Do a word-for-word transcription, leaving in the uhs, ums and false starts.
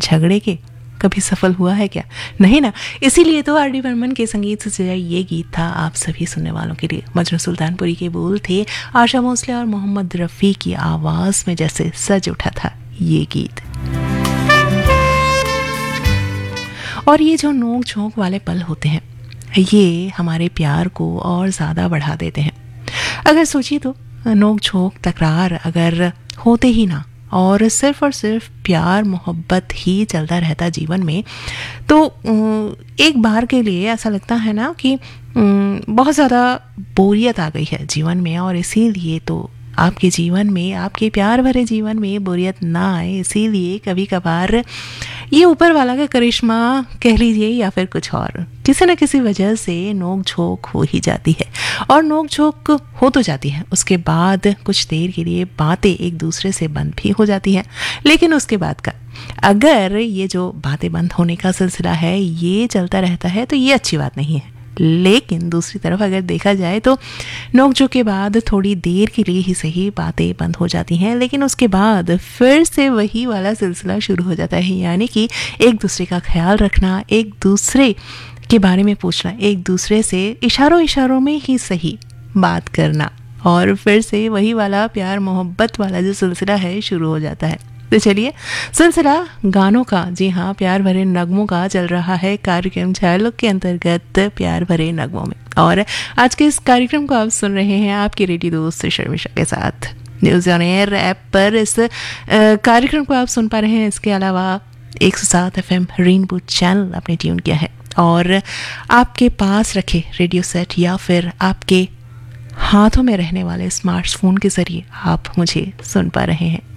झगड़े के कभी सफल हुआ है क्या? नहीं ना। इसीलिए तो आर डी बर्मन के संगीत से सजा ये गीत था आप सभी सुनने वालों के लिए। मजनू सुल्तानपुरी के बोल थे आशा भोसले और मोहम्मद रफ़ी की आवाज़ में जैसे सज उठा था ये गीत। और ये जो नोक झोंक वाले पल होते हैं ये हमारे प्यार को और ज़्यादा बढ़ा देते हैं। अगर सोचिए तो नोक झोंक तकरार अगर होते ही ना और सिर्फ और सिर्फ प्यार मोहब्बत ही चलता रहता जीवन में, तो एक बार के लिए ऐसा लगता है ना कि बहुत ज़्यादा बोरियत आ गई है जीवन में। और इसीलिए तो आपके जीवन में, आपके प्यार भरे जीवन में बोरियत ना आए, इसीलिए कभी कभार ये ऊपर वाला का करिश्मा कह लीजिए या फिर कुछ और, किसी न किसी वजह से नोक झोंक हो ही जाती है। और नोक झोंक हो तो जाती है, उसके बाद कुछ देर के लिए बातें एक दूसरे से बंद भी हो जाती हैं। लेकिन उसके बाद का अगर ये जो बातें बंद होने का सिलसिला है ये चलता रहता है तो ये अच्छी बात नहीं है। लेकिन दूसरी तरफ अगर देखा जाए तो नोकझोंक के बाद थोड़ी देर के लिए ही सही बातें बंद हो जाती हैं, लेकिन उसके बाद फिर से वही वाला सिलसिला शुरू हो जाता है। यानी कि एक दूसरे का ख्याल रखना, एक दूसरे के बारे में पूछना, एक दूसरे से इशारों इशारों में ही सही बात करना, और फिर से वही वाला प्यार मोहब्बत वाला जो सिलसिला है शुरू हो जाता है। तो चलिए सिलसिला गानों का, जी हाँ प्यार भरे नगमों का चल रहा है कार्यक्रम छायालोक के अंतर्गत प्यार भरे नगमों में। और आज के इस कार्यक्रम को आप सुन रहे हैं आपकी रेडियो दोस्त शर्मिष्ठा के साथ। न्यूज़ ऑन एयर ऐप पर इस कार्यक्रम को आप सुन पा रहे हैं। इसके अलावा एक सौ सात एफ एम रेनबो चैनल आपने ट्यून किया है और आपके पास रखे रेडियो सेट या फिर आपके हाथों में रहने वाले स्मार्टफोन के जरिए आप मुझे सुन पा रहे हैं।